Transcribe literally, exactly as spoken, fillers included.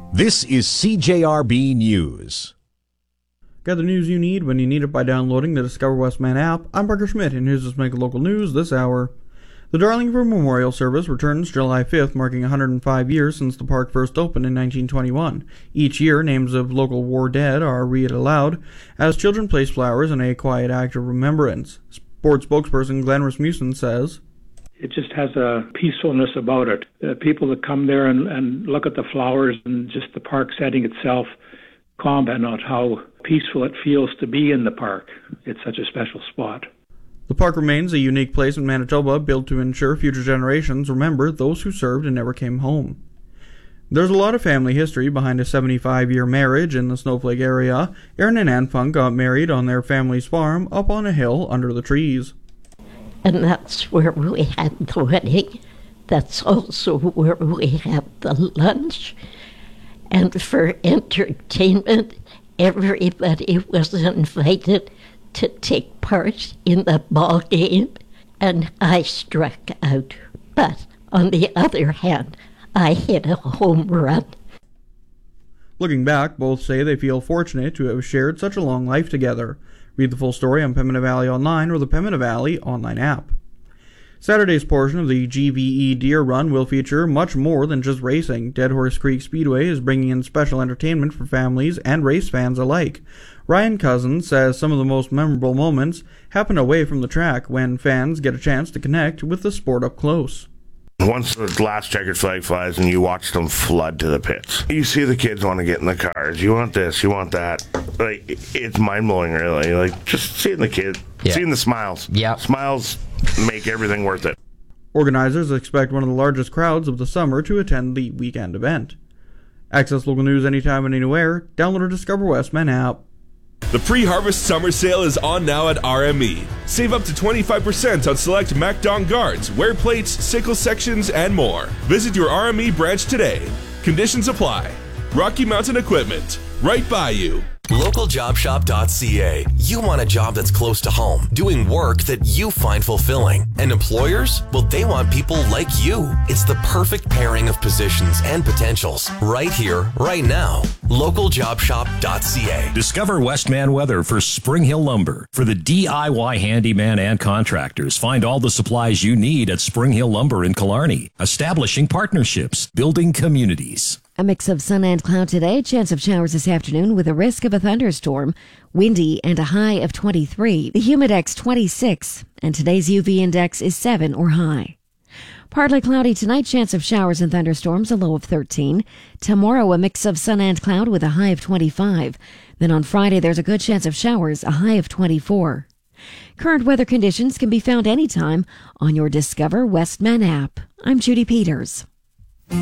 This is C J R B News. Get the news you need when you need it by downloading the Discover Westman app. I'm Parker Schmidt, and here's what's making local news this hour. The Darlingford Memorial Service returns July fifth, marking one hundred five years since the park first opened in nineteen twenty-one. Each year, names of local war dead are read aloud as children place flowers in a quiet act of remembrance. Sports spokesperson Glenn Rasmussen says, "It just has a peacefulness about it. The people that come there and, and look at the flowers and just the park setting itself comment on how peaceful it feels to be in the park. It's such a special spot." The park remains a unique place in Manitoba, built to ensure future generations remember those who served and never came home. There's a lot of family history behind a seventy-five-year marriage in the Snowflake area. Aaron and Ann Funk got married on their family's farm up on a hill under the trees. And that's where we had the wedding. That's also where we had the lunch. And for entertainment, everybody was invited to take part in the ball game, and I struck out. But on the other hand, I hit a home run. Looking back, both say they feel fortunate to have shared such a long life together. Read the full story on Pembina Valley Online or the Pembina Valley online app. Saturday's portion of the G V E Deer Run will feature much more than just racing. Dead Horse Creek Speedway is bringing in special entertainment for families and race fans alike. Ryan Cousins says some of the most memorable moments happen away from the track when fans get a chance to connect with the sport up close. Once the last checkered flag flies and you watch them flood to the pits, you see the kids want to get in the cars. You want this, you want that. Like, it's mind-blowing, really. Like, just seeing the kids, yeah. seeing the smiles. Yeah. Smiles make everything worth it. Organizers expect one of the largest crowds of the summer to attend the weekend event. Access local news anytime and anywhere. Download our Discover Westman app. The pre-harvest summer sale is on now at R M E. Save up to twenty-five percent on select MacDon guards, wear plates, sickle sections, and more. Visit your R M E branch today. Conditions apply. Rocky Mountain Equipment, right by you. local job shop dot c a. You want a job that's close to home, doing work that you find fulfilling. And employers? Well, they want people like you. It's the perfect pairing of positions and potentials. Right here, right now. local job shop dot c a. Discover Westman weather for Spring Hill Lumber. For the D I Y handyman and contractors, find all the supplies you need at Spring Hill Lumber in Killarney. Establishing partnerships, building communities. A mix of sun and cloud today, chance of showers this afternoon with a risk of a thunderstorm. Windy and a high of twenty-three. The humidex twenty-six, and today's U V index is seven or high. Partly cloudy tonight, chance of showers and thunderstorms, a low of thirteen. Tomorrow, a mix of sun and cloud with a high of twenty-five. Then on Friday, there's a good chance of showers, a high of twenty-four. Current weather conditions can be found anytime on your Discover Westman app. I'm Judy Peters.